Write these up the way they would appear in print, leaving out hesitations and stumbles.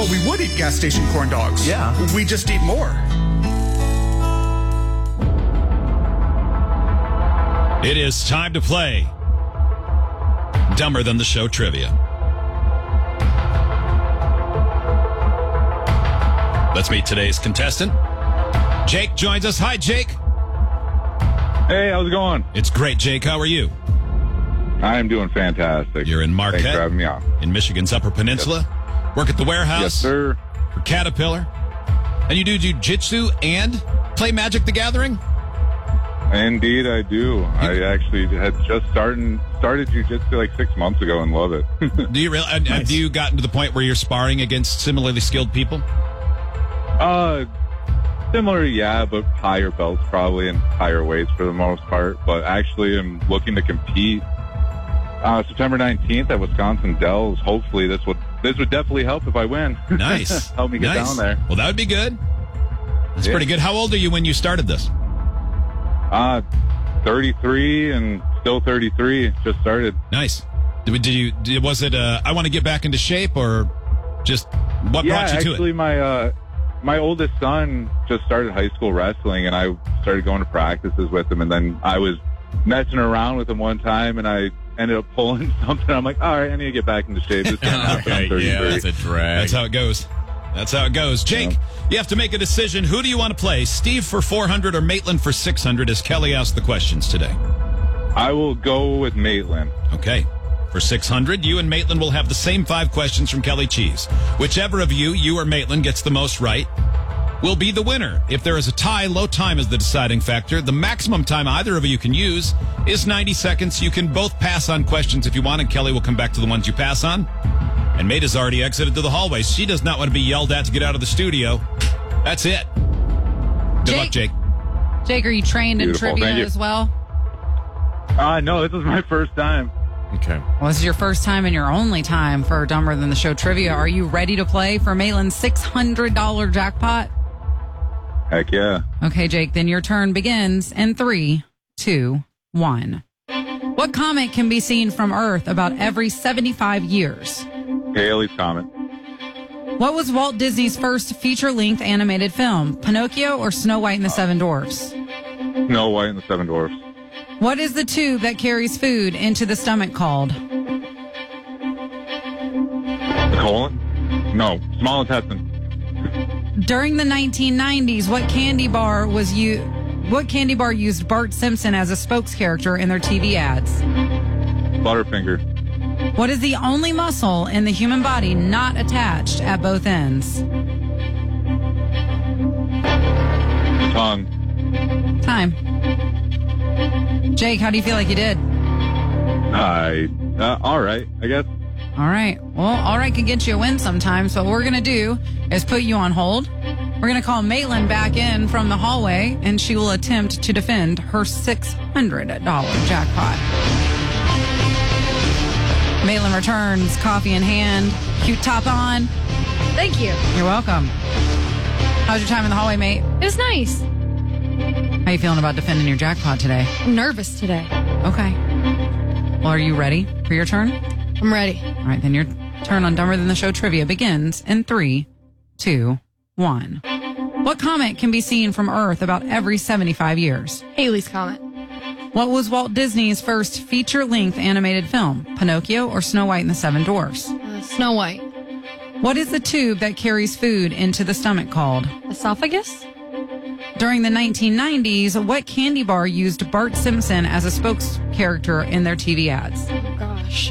Well, we would eat gas station corn dogs. Yeah. We just eat more. It is time to play Dumber Than the Show Trivia. Let's meet today's contestant. Jake joins us. Hi, Jake. Hey, how's it going? It's great, Jake. How are you? I am doing fantastic. You're in Marquette. Thanks for having me on. In Michigan's Upper Peninsula. Yes. Work at the warehouse. Yes, sir. For Caterpillar. And you do jiu-jitsu and play Magic the Gathering? Indeed, I do. I actually had just started jiu-jitsu like 6 months ago and love it. Do you really? Nice. Have you gotten to the point where you're sparring against similarly skilled people? Similar, yeah, but higher belts probably and higher weights for the most part. But actually, I'm looking to compete September 19th at Wisconsin Dells. Hopefully, this would definitely help if I win. Nice. Help me get down there. Well, that would be good. That's pretty good. How old are you when you started this? 33 and still 33. Just started. Nice. Was it I want to get back into shape, or just what brought you to it? Yeah, actually, my oldest son just started high school wrestling, and I started going to practices with him, and then I was messing around with him one time, and I ended up pulling something. I'm like, all right, I need to get back into shape. This can't happen. I'm 33. Yeah, that's a drag. That's how it goes. That's how it goes. Jake, you have to make a decision. Who do you want to play? Steve for 400 or Maitland for 600 as Kelly asked the questions today? I will go with Maitland. Okay. For 600, you and Maitland will have the same 5 questions from Kelly Cheese. Whichever of you or Maitland, gets the most right will be the winner. If there is a tie, low time is the deciding factor. The maximum time either of you can use is 90 seconds. You can both pass on questions if you want, and Kelly will come back to the ones you pass on. And Mate has already exited to the hallway. She does not want to be yelled at to get out of the studio. That's it. Good luck, Jake. Jake, are you trained in trivia as well? No, this is my first time. Okay. Well, this is your first time and your only time for Dumber Than the Show Trivia. Are you ready to play for Maitland's $600 jackpot? Heck yeah. Okay, Jake, then your turn begins in 3, 2, 1. What comet can be seen from Earth about every 75 years? Halley's Comet. What was Walt Disney's first feature-length animated film? Pinocchio or Snow White and the Seven Dwarfs? Snow White and the Seven Dwarfs. What is the tube that carries food into the stomach called? The colon? No, small intestine. During the 1990s, what candy bar used Bart Simpson as a spokes-character in their TV ads? Butterfinger. What is the only muscle in the human body not attached at both ends? Tongue. Time. Jake, how do you feel like you did? All right, I guess. All right. Well, all right can get you a win sometimes. So what we're going to do is put you on hold. We're going to call Maitland back in from the hallway, and she will attempt to defend her $600 jackpot. Maitland returns, coffee in hand, cute top on. Thank you. You're welcome. How's your time in the hallway, mate? It was nice. How you feeling about defending your jackpot today? I'm nervous today. Okay. Well, are you ready for your turn? I'm ready. All right, then your turn on Dumber Than the Show Trivia begins in 3, 2, 1. What comet can be seen from Earth about every 75 years? Halley's Comet. What was Walt Disney's first feature-length animated film? Pinocchio or Snow White and the Seven Dwarfs? Snow White. What is the tube that carries food into the stomach called? Esophagus? During the 1990s, what candy bar used Bart Simpson as a spokes character in their TV ads? Oh, gosh.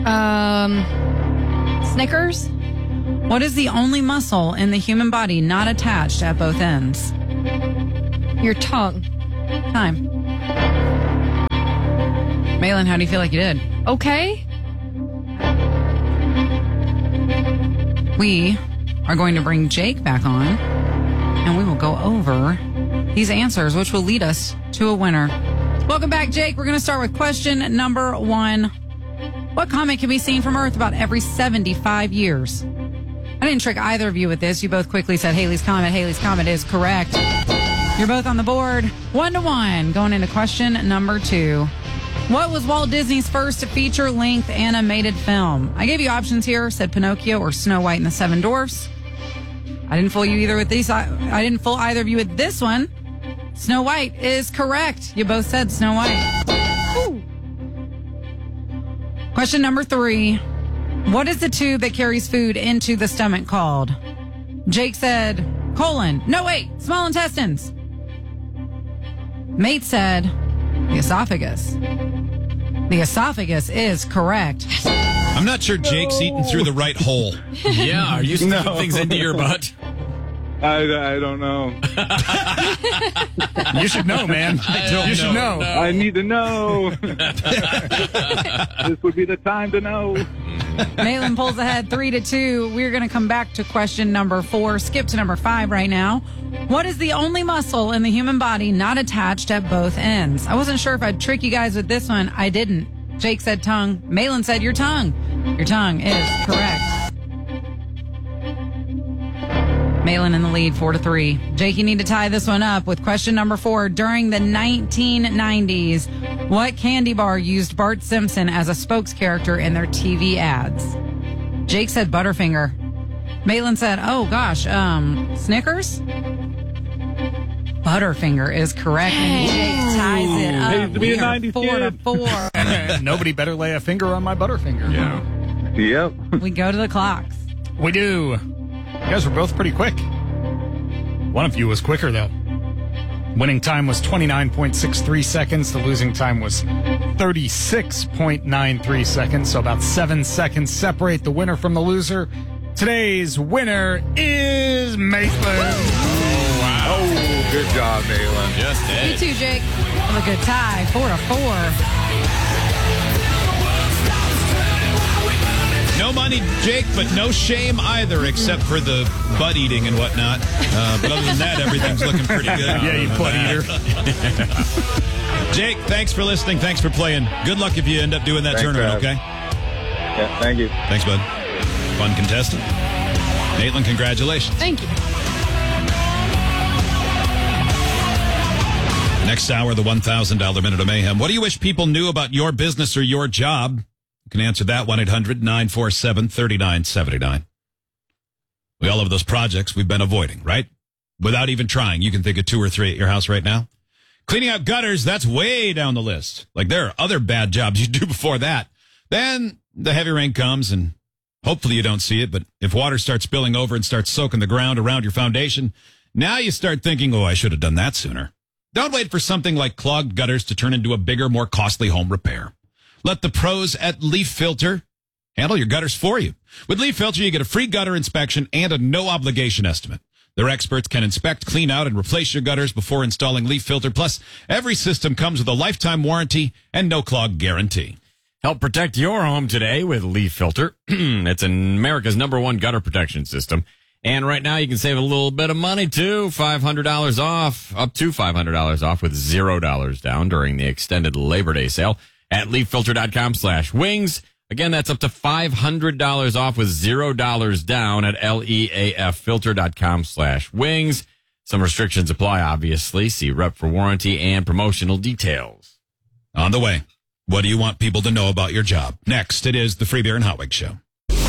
Snickers? What is the only muscle in the human body not attached at both ends? Your tongue. Time. Maitland, how do you feel like you did? Okay. We are going to bring Jake back on, and we will go over these answers, which will lead us to a winner. Welcome back, Jake. We're going to start with question number 1. What comet can be seen from Earth about every 75 years? I didn't trick either of you with this. You both quickly said Halley's Comet. Halley's Comet is correct. You're both on the board, 1-1. Going into question number 2. What was Walt Disney's first feature-length animated film? I gave you options here, said Pinocchio or Snow White and the Seven Dwarfs. I didn't fool you either with these. I didn't fool either of you with this one. Snow White is correct. You both said Snow White. Woo. Question number 3. What is the tube that carries food into the stomach called? Jake said colon. No, wait. Small intestines. Mate said the esophagus. The esophagus is correct. I'm not sure Jake's eating through the right hole. Yeah, are you sticking things into your butt? I don't know. You should know, man. You should know. I need to know. This would be the time to know. Maitland pulls ahead 3-2. We're going to come back to question number 4. Skip to number 5 right now. What is the only muscle in the human body not attached at both ends? I wasn't sure if I'd trick you guys with this one. I didn't. Jake said tongue. Maitland said your tongue. Your tongue is correct. Maitland in the lead, 4-3. Jake, you need to tie this one up with question number 4. During the 1990s, what candy bar used Bart Simpson as a spokes character in their TV ads? Jake said Butterfinger. Maitland said, oh gosh, Snickers? Butterfinger is correct. And Jake ties it up. Needs to be a 90s 4-4. Nobody better lay a finger on my Butterfinger. Yeah. Yep. We go to the clocks. We do. You guys were both pretty quick. One of you was quicker, though. Winning time was 29.63 seconds. The losing time was 36.93 seconds. So about 7 seconds separate the winner from the loser. Today's winner is Maitland. Oh, wow. Oh, good job, Maitland. Just You it. too, Jake. Have a good tie. 4-4. No money, Jake, but no shame either, except for the butt eating and whatnot. But other than that, everything's looking pretty good. Yeah, you butt eater. Jake, thanks for listening. Thanks for playing. Good luck if you end up doing that Thanks, tournament, Trav. okay? Yeah, thank you. Thanks, bud. Fun contestant. Maitland, congratulations. Thank you. Next hour, the $1,000 Minute of Mayhem. What do you wish people knew about your business or your job? You can answer that 1-800-947-3979. We all have those projects we've been avoiding, right? Without even trying. You can think of 2 or 3 at your house right now. Cleaning out gutters, that's way down the list. Like there are other bad jobs you do before that. Then the heavy rain comes and hopefully you don't see it, but if water starts spilling over and starts soaking the ground around your foundation, now you start thinking, oh, I should have done that sooner. Don't wait for something like clogged gutters to turn into a bigger, more costly home repair. Let the pros at Leaf Filter handle your gutters for you. With Leaf Filter, you get a free gutter inspection and a no-obligation estimate. Their experts can inspect, clean out, and replace your gutters before installing Leaf Filter. Plus, every system comes with a lifetime warranty and no-clog guarantee. Help protect your home today with Leaf Filter. It's America's #1 gutter protection system. And right now you can save a little bit of money too. $500 off, up to $500 off with $0 down during the extended Labor Day sale at leaffilter.com/wings. Again, that's up to $500 off with $0 down at leaffilter.com/wings. Some restrictions apply, obviously. See rep for warranty and promotional details. On the way, what do you want people to know about your job? Next, it is the Free Beer and Hot Wings Show.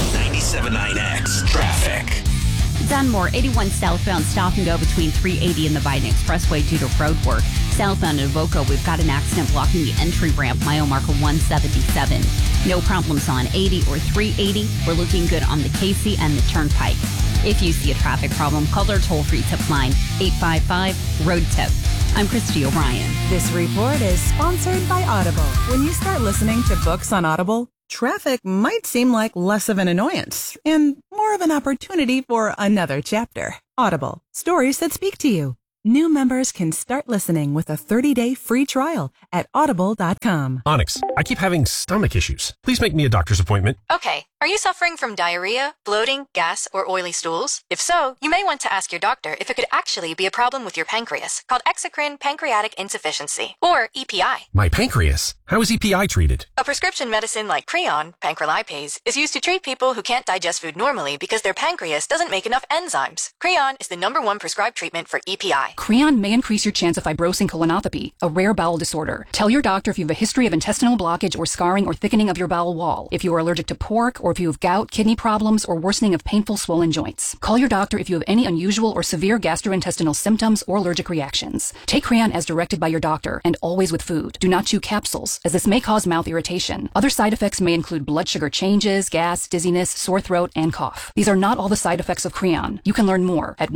97.9X traffic. Dunmore, 81 southbound, stop and go between 380 and the Biden Expressway due to road work. Southbound in Avoca, we've got an accident blocking the entry ramp, mile marker 177. No problems on 80 or 380. We're looking good on the Casey and the Turnpike. If you see a traffic problem, call our toll-free tip line, 855-ROAD-TIP. I'm Christy O'Brien. This report is sponsored by Audible. When you start listening to books on Audible, traffic might seem like less of an annoyance and more of an opportunity for another chapter. Audible, stories that speak to you. New members can start listening with a 30-day free trial at audible.com. Onyx, I keep having stomach issues. Please make me a doctor's appointment. Okay. Are you suffering from diarrhea, bloating, gas, or oily stools? If so, you may want to ask your doctor if it could actually be a problem with your pancreas, called exocrine pancreatic insufficiency, or EPI. My pancreas? How is EPI treated? A prescription medicine like Creon, pancrelipase, is used to treat people who can't digest food normally because their pancreas doesn't make enough enzymes. Creon is the #1 prescribed treatment for EPI. Creon may increase your chance of fibrosing colonopathy, a rare bowel disorder. Tell your doctor if you have a history of intestinal blockage or scarring or thickening of your bowel wall, if you are allergic to pork, or if you have gout, kidney problems, or worsening of painful swollen joints. Call your doctor if you have any unusual or severe gastrointestinal symptoms or allergic reactions. Take Creon as directed by your doctor, and always with food. Do not chew capsules, as this may cause mouth irritation. Other side effects may include blood sugar changes, gas, dizziness, sore throat, and cough. These are not all the side effects of Creon. You can learn more at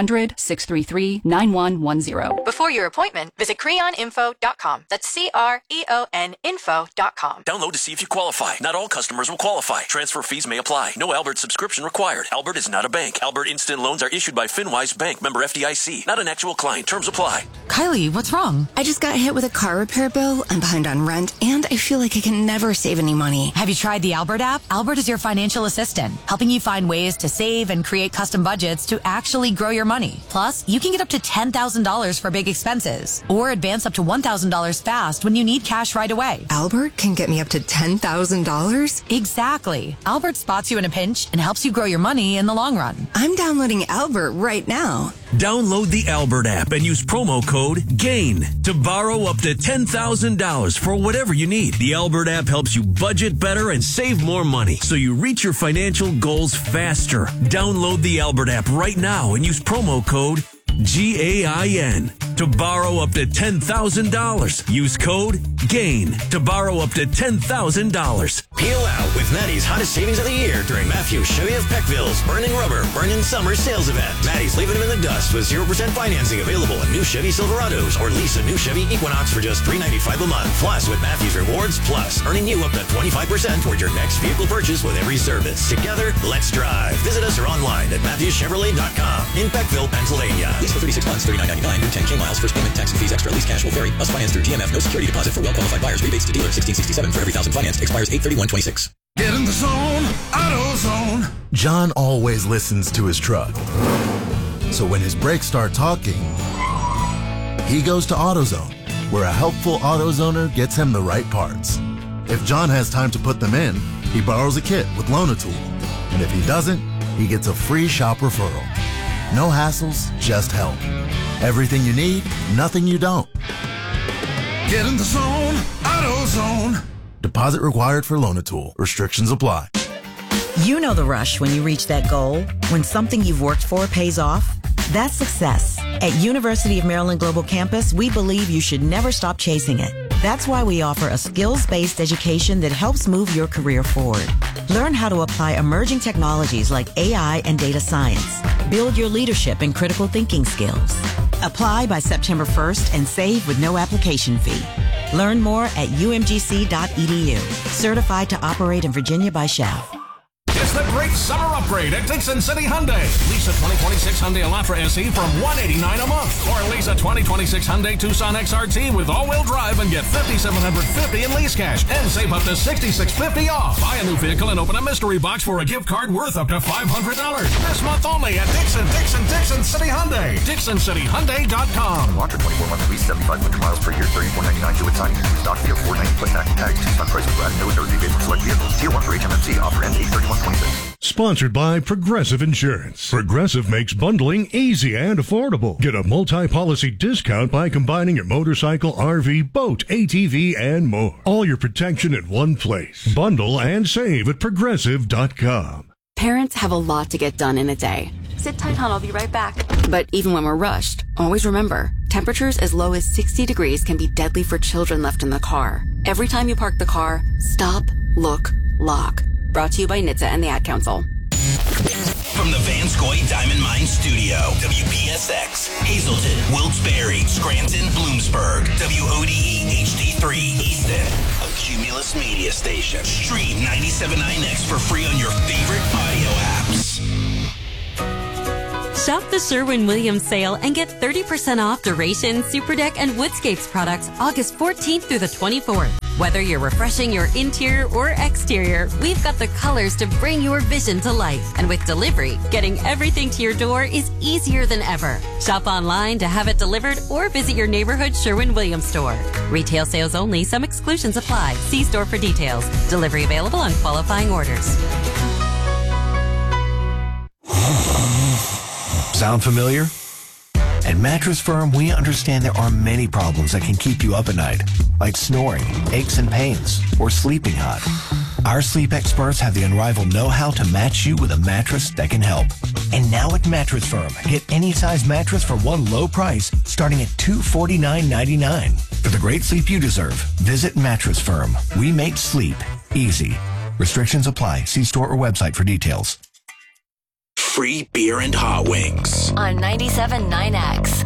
1-800-633-9110. Before your appointment, visit creoninfo.com. That's CREON info.com. Download to see if you qualify. Not all customers will qualify. Transfer fees may apply. No Albert subscription required. Albert is not a bank. Albert Instant Loans are issued by FinWise Bank, member FDIC. Not an actual client. Terms apply. Kylie, what's wrong? I just got hit with a car repair bill. I'm behind on rent, and I feel like I can never save any money. Have you tried the Albert app? Albert is your financial assistant, helping you find ways to save and create custom budgets to actually grow your money. Plus, you can get up to $10,000 for big expenses, or advance up to $1,000 fast when you need cash right away. Albert can get me up to $10,000? Exactly. Albert spots you in a pinch and helps you grow your money in the long run. I'm downloading Albert right now. Download the Albert app and use promo code GAIN to borrow up to $10,000 for whatever you need. The Albert app helps you budget better and save more money so you reach your financial goals faster. Download the Albert app right now and use promo code GAIN to borrow up to $10,000. Use code GAIN to borrow up to $10,000. Peel out with Maddie's hottest savings of the year during Matthews Chevy of Peckville's Burning Rubber, Burning Summer sales event. Maddie's leaving them in the dust with 0% financing available on new Chevy Silverados, or lease a new Chevy Equinox for just $395 a month. Plus, with Matthews Rewards Plus, earning you up to 25% toward your next vehicle purchase with every service. Together, let's drive. Visit us or online at MatthewsChevrolet.com in Peckville, Pennsylvania. Lease for 36 months, $39.99, new 10K miles. First payment, tax and fees extra. Lease cash will vary. Must finance through GMF. No security deposit for well-qualified buyers. Rebates to dealer. $16.67 for every $1,000 financed. Expires 8/31/26. Get in the zone. AutoZone. John always listens to his truck. So when his brakes start talking, he goes to AutoZone, where a helpful AutoZoner gets him the right parts. If John has time to put them in, he borrows a kit with Loan-A-Tool. And if he doesn't, he gets a free shop referral. No hassles, just help. Everything you need, nothing you don't. Get in the zone, AutoZone. Deposit required for Loan-A-Tool. Restrictions apply. You know the rush when you reach that goal, when something you've worked for pays off. That's success. At University of Maryland Global Campus, we believe you should never stop chasing it. That's why we offer a skills-based education that helps move your career forward. Learn how to apply emerging technologies like AI and data science. Build your leadership and critical thinking skills. Apply by September 1st and save with no application fee. Learn more at umgc.edu. Certified to operate in Virginia by Shell. It's the great summer upgrade at Dixon City Hyundai. Lease a 2026 Hyundai Elantra SE from $189 a month. Or lease a 2026 Hyundai Tucson XRT with all-wheel drive and get $5,750 in lease cash and save up to $6,650 off. Buy a new vehicle and open a mystery box for a gift card worth up to $500. This month only at Dixon City Hyundai. DixonCityHyundai.com. Elantra 24-month lease, 75 miles per year, $34.99 due at signing. Stock vehicle, $490 plus tax and tags. Tucson price with no third rebate for select vehicles. Tier 1 for HMMC. Offer ends 8/31/26. Sponsored by Progressive Insurance. Progressive makes bundling easy and affordable. Get a multi-policy discount by combining your motorcycle, RV, boat, ATV, and more. All your protection in one place. Bundle and save at Progressive.com. Parents have a lot to get done in a day. Sit tight, hon. I'll be right back. But even when we're rushed, always remember, temperatures as low as 60 degrees can be deadly for children left in the car. Every time you park the car, stop, look, lock. Brought to you by NHTSA and the Ad Council. From the Vanscoy Diamond Mine Studio, WPSX, Hazleton, Wilkes-Barre, Scranton, Bloomsburg, WODE HD3, Easton, a Cumulus media station. Stream 97.9X for free on your favorite audio apps. Shop the Sherwin-Williams sale and get 30% off Duration, Superdeck, and Woodscapes products August 14th through the 24th. Whether you're refreshing your interior or exterior, we've got the colors to bring your vision to life. And with delivery, getting everything to your door is easier than ever. Shop online to have it delivered or visit your neighborhood Sherwin-Williams store. Retail sales only. Some exclusions apply. See store for details. Delivery available on qualifying orders. Sound familiar? At Mattress Firm, we understand there are many problems that can keep you up at night, like snoring, aches and pains, or sleeping hot. Our sleep experts have the unrivaled know-how to match you with a mattress that can help. And now at Mattress Firm, get any size mattress for one low price, starting at $249.99. For the great sleep you deserve, visit Mattress Firm. We make sleep easy. Restrictions apply. See store or website for details. Free beer and hot wings on 97.9X.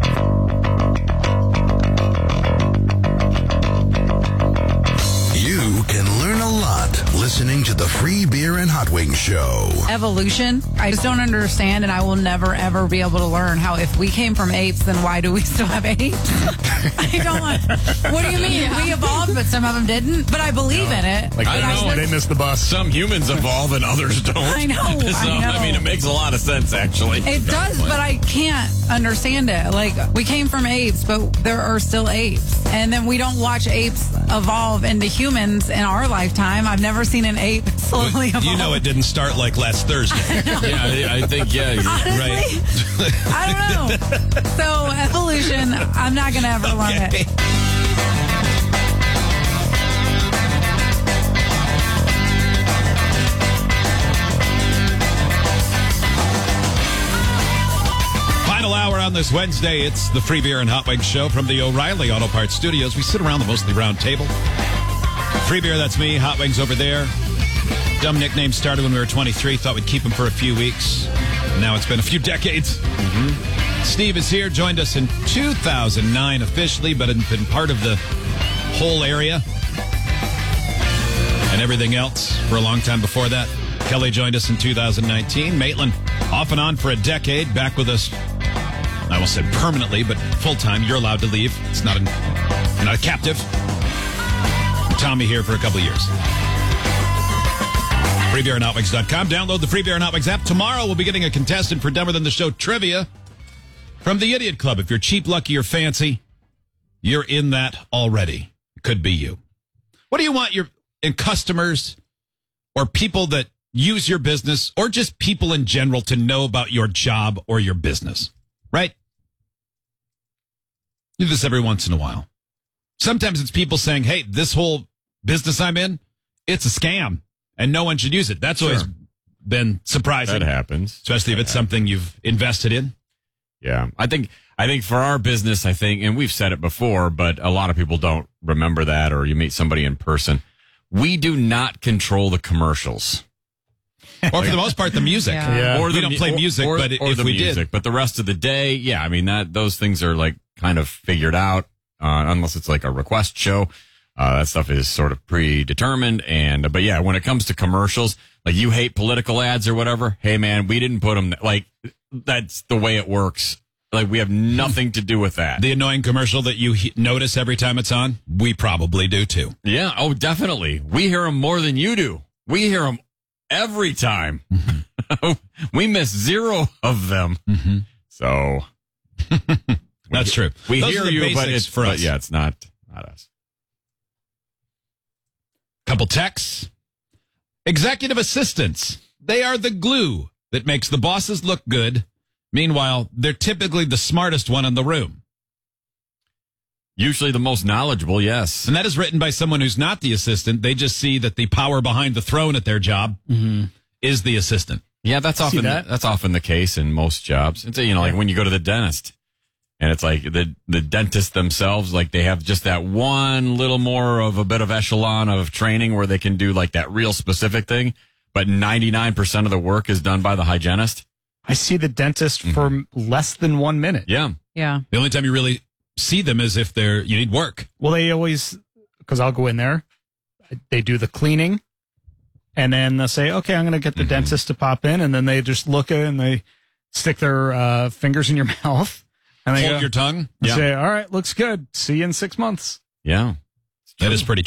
You can learn a lot listening to the Free Beer and Hot Wings Show. Evolution, I just don't understand, and I will never, ever be able to learn how if we came from apes, then why do we still have apes? I don't. What do you mean? We evolved, but some of them didn't? But I believe in it. Like, I don't know. They missed the bus. Some humans evolve and others don't. I know. I mean, it makes a lot of sense, actually. It does, but I can't understand it. Like, we came from apes, but there are still apes. And then we don't watch apes evolve into humans in our lifetime. I've never seen an ape slowly evolve. You know it didn't start like last Thursday. Yeah, I think, you're right. I don't know. So, evolution, I'm not going to ever learn it. Final hour on this Wednesday. It's the Free Beer and Hot Wings Show from the O'Reilly Auto Parts Studios. We sit around the mostly round table. Free Beer, that's me. Hot Wings over there. Dumb nickname started when we were 23. Thought we'd keep him for a few weeks. Now it's been a few decades. Steve is here. Joined us in 2009 officially, but had been part of the whole area and everything else for a long time before that. Kelly joined us in 2019. Maitland off and on for a decade. Back with us, I almost said permanently, but full-time. You're allowed to leave. It's not you're not a captive. Tommy here for a couple of years. FreeBeerandHotWings.com. Download the Free Beer and Hot Wings app. Tomorrow we'll be getting a contestant for Dumber Than the Show trivia from the Idiot Club. If you're cheap, lucky, or fancy, you're in that already. It could be you. What do you want your customers or people that use your business or just people in general to know about your job or your business? Right? Do this every once in a while. Sometimes it's people saying, hey, this whole business I'm in, it's a scam and no one should use it. That's always been surprising. That happens. Especially if it's something you've invested in. Yeah. I think for our business, and we've said it before, but a lot of people don't remember that, or you meet somebody in person. We do not control the commercials. Or for the most part, the music. Yeah. Or we don't play music, but if we did. But the rest of the day, yeah, I mean, those things are like kind of figured out, unless it's like a request show. That stuff is sort of predetermined. But yeah, when it comes to commercials, like you hate political ads or whatever, hey man, we didn't put them, like, that's the way it works. Like, we have nothing to do with that. The annoying commercial that you notice every time it's on, we probably do too. Yeah. Oh, definitely. We hear them more than you do. We hear them every time. We miss zero of them. So that's true. We Those hear are the you, but basics it's for us. But yeah, it's not us. Couple texts. Executive assistants. They are the glue that makes the bosses look good. Meanwhile, they're typically the smartest one in the room. Usually the most knowledgeable, yes. And that is written by someone who's not the assistant. They just see that the power behind the throne at their job is the assistant. Yeah, that's often the case in most jobs. It's like when you go to the dentist, and it's like the dentists themselves, like they have just that one little more of a bit of echelon of training where they can do like that real specific thing, but 99% of the work is done by the hygienist. I see the dentist for less than 1 minute. Yeah. Yeah. The only time you really see them is if you need work. Well, they always, because I'll go in there, they do the cleaning, and then they'll say, okay, I'm going to get the dentist to pop in, and then they just look at it and they stick their fingers in your mouth. And they hold your tongue. And say, all right, looks good. See you in 6 months. Yeah. That is pretty